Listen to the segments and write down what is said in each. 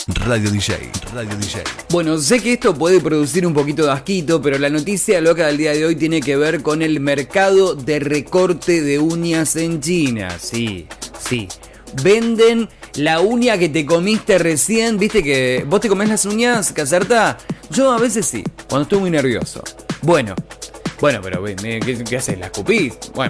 Radio DJ, Radio DJ. Bueno, sé que esto puede producir un poquito de asquito, pero la noticia loca del día de hoy tiene que ver con el mercado de recorte de uñas en China. Sí. Venden la uña que te comiste recién. ¿Viste que vos te comés las uñas, Caserta? Yo a veces sí, cuando estoy muy nervioso. Bueno, pero ¿qué haces? ¿La escupís? Bueno.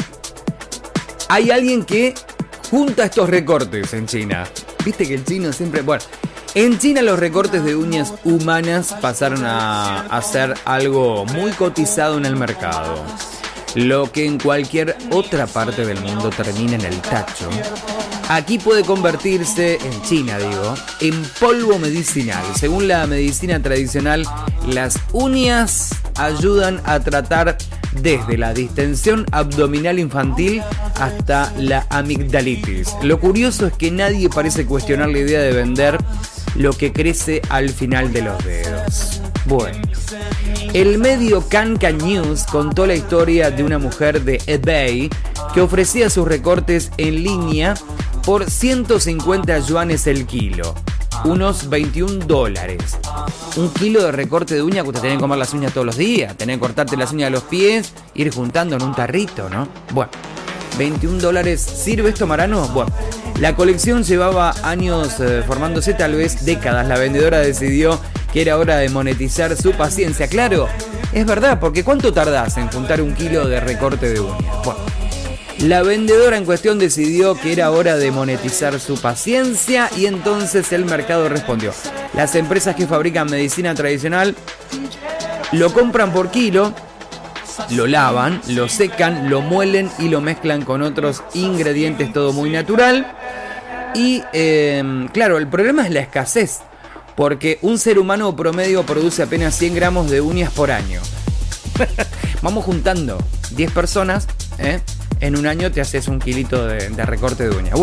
Hay alguien que junta estos recortes en China. Viste que el chino siempre... Bueno, en China los recortes de uñas humanas pasaron a ser algo muy cotizado en el mercado. Lo que en cualquier otra parte del mundo termina en el tacho, aquí puede convertirse, en China digo, en polvo medicinal. Según la medicina tradicional, las uñas ayudan a tratar desde la distensión abdominal infantil hasta la amigdalitis. Lo curioso es que nadie parece cuestionar la idea de vender lo que crece al final de los dedos. Bueno, el medio Kankan News contó la historia de una mujer de eBay que ofrecía sus recortes en línea por 150 yuanes el kilo, unos $21. Un kilo de recorte de uña que usted tiene que comer las uñas todos los días, tener que cortarte las uñas de los pies, ir juntando en un tarrito, ¿no? Bueno, $21. ¿Sirve esto, Marano? Bueno, la colección llevaba años formándose, tal vez décadas. La vendedora decidió que era hora de monetizar su paciencia. Claro, es verdad, porque ¿cuánto tardás en juntar un kilo de recorte de uña? Bueno, la vendedora en cuestión decidió que era hora de monetizar su paciencia y entonces el mercado respondió. Las empresas que fabrican medicina tradicional lo compran por kilo, lo lavan, lo secan, lo muelen y lo mezclan con otros ingredientes, todo muy natural. Y claro, el problema es la escasez, porque un ser humano promedio produce apenas 100 gramos de uñas por año. Vamos juntando 10 personas, en un año te haces un kilito de recorte de uñas.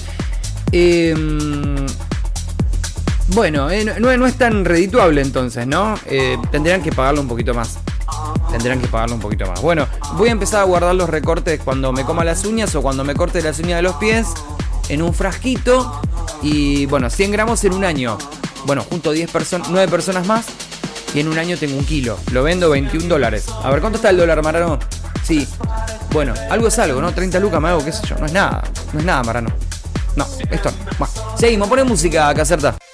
Bueno, no es tan redituable entonces, ¿no? Tendrían que pagarlo un poquito más. Bueno, voy a empezar a guardar los recortes cuando me coma las uñas o cuando me corte las uñas de los pies en un frasquito. Y bueno, 100 gramos en un año. Bueno, junto 9 personas más y en un año tengo un kilo. Lo vendo $21. A ver, ¿cuánto está el dólar, Marano? Sí. Bueno, algo es algo, ¿no? 30 lucas me hago, qué sé yo. No es nada, Marano. No, esto no. Bueno, seguimos, poné música, Caserta.